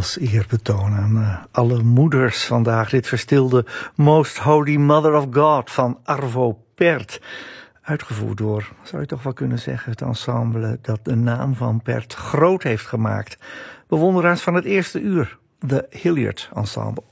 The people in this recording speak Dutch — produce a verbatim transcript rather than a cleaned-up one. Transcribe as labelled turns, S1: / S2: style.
S1: als eerbetoon aan uh, alle moeders vandaag. Dit verstilde Most Holy Mother of God van Arvo Pärt. Uitgevoerd door, zou je toch wel kunnen zeggen, het ensemble dat de naam van Pärt groot heeft gemaakt. Bewonderaars van het eerste uur, de Hilliard Ensemble.